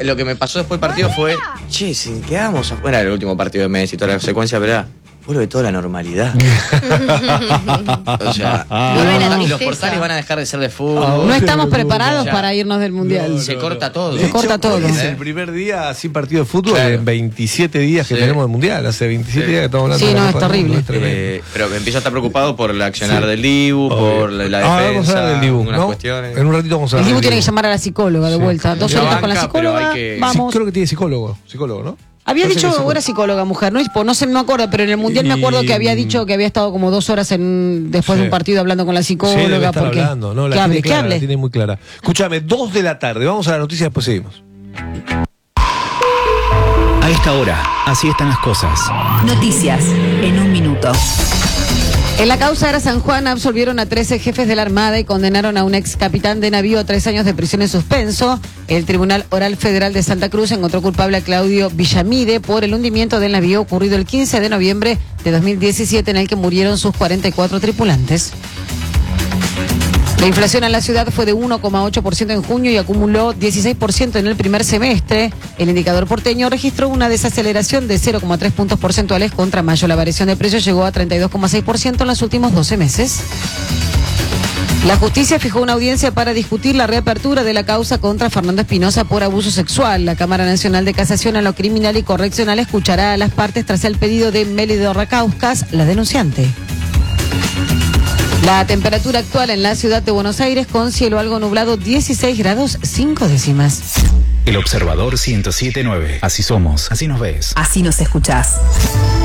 lo que me pasó después del partido fue, che, si quedamos afuera del último partido de Messi, toda la secuencia, ¿verdad? Vuelve toda la normalidad. O sea, los portales van a dejar de ser de fútbol. No estamos preparados para irnos del mundial. Se corta todo. Se corta todo. Es el primer día sin partido de fútbol en 27 días que tenemos de mundial. Hace 27 días que estamos hablando. Sí, no, es terrible. Pero me empiezo a estar preocupado por el accionar del Dibu, por la defensa. Vamos a hablar del Dibu, algunas ¿no? cuestiones. En un ratito vamos a hablar. El Dibu tiene que llamar a la psicóloga de vuelta. 2 horitas con la psicóloga. Vamos. Sí, creo que tiene psicólogo, ¿no? Había dicho, era psicóloga mujer, no sé, no me acuerdo, pero en el mundial me acuerdo que había dicho que había estado como 2 horas después de un partido hablando con la psicóloga. Sí, debe estar hablando, ¿no? La que hable. La tiene muy clara. Escúchame, 2 de la tarde, vamos a la noticia y después seguimos. A esta hora, así están las cosas. Noticias en un minuto. En la causa Ara San Juan absolvieron a 13 jefes de la Armada y condenaron a un ex capitán de navío a 3 años de prisión en suspenso. El Tribunal Oral Federal de Santa Cruz encontró culpable a Claudio Villamide por el hundimiento del navío ocurrido el 15 de noviembre de 2017 en el que murieron sus 44 tripulantes. La inflación en la ciudad fue de 1,8% en junio y acumuló 16% en el primer semestre. El indicador porteño registró una desaceleración de 0,3 puntos porcentuales contra mayo. La variación de precios llegó a 32,6% en los últimos 12 meses. La justicia fijó una audiencia para discutir la reapertura de la causa contra Fernando Espinosa por abuso sexual. La Cámara Nacional de Casación en lo Criminal y Correccional escuchará a las partes tras el pedido de Melidor Racauskas, la denunciante. La temperatura actual en la ciudad de Buenos Aires con cielo algo nublado, 16 grados 5 décimas. El Observador 107.9. Así somos, así nos ves. Así nos escuchás.